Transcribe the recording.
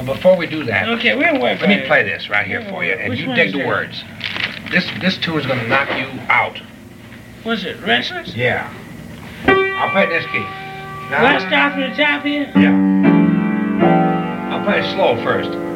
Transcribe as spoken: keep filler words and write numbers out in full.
Well, before we do that, Okay, we'll work let me on it. play this right here for you, and Which you one dig is the that? words. This this tune is gonna knock you out. What's it, Restless? Yeah. I'll play this key. Do I start from the top here? Yeah. I'll play it slow first.